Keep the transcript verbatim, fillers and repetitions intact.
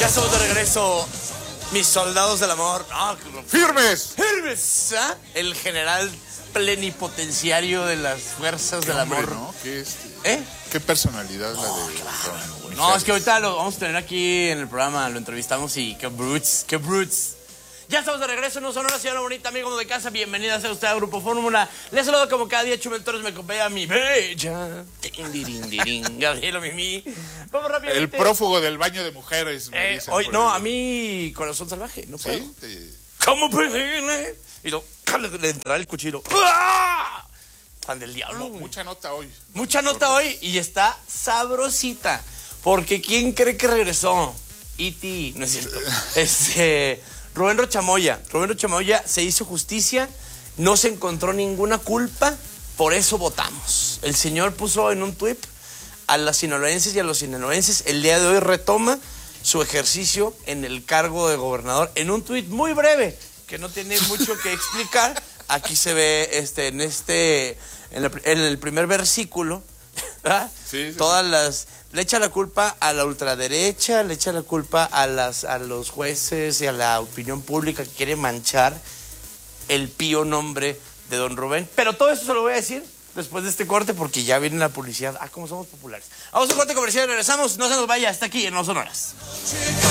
Ya estamos de regreso, mis soldados del amor. No, ¡Firmes! ¡Firmes! ¿Ah? El general plenipotenciario de las fuerzas del Hombre, amor. ¿no? ¿Qué, este, ¿Eh? ¿Qué personalidad Oh, la de claro. Don No, es que ahorita lo vamos a tener aquí en el programa, lo entrevistamos y qué brutes, qué brutes. Ya estamos de regreso en un sonora, señora bonita, amigo de casa. Bienvenida sea usted a Grupo Fórmula. Les saludo como cada día, Chumel Torres, me acompaña mi bella Gabriela Mimi. Vamos rápidamente. El prófugo del baño de mujeres. Me Eh, dicen hoy, por no, ahí. a mí, corazón salvaje, no puedo. ¿Sí? Te- ¿Cómo pedirle? Y lo, le entrará el cuchillo. ¡Ah! Pan del diablo, güey. Mucha nota hoy. Mucha nota hoy y está sabrosita. Porque ¿quién cree que regresó? E T, no es cierto. Este, Rubén Rochamoya. Rubén Rochamoya se hizo justicia, no se encontró ninguna culpa, por eso votamos. El señor puso en un tuit a las sinaloenses y a los sinaloenses, el día de hoy retoma su ejercicio en el cargo de gobernador en un tuit muy breve, que no tiene mucho que explicar. Aquí se ve este, en este, en, la, en el primer versículo, ¿verdad? Sí, sí, todas las, le echa la culpa a la ultraderecha, le echa la culpa a las, a los jueces y a la opinión pública que quiere manchar el pío nombre de don Rubén. Pero todo eso se lo voy a decir después de este corte porque ya viene la publicidad. Ah, cómo somos populares. Vamos a un corte comercial y regresamos. No se nos vaya, está aquí en Los Sonoras.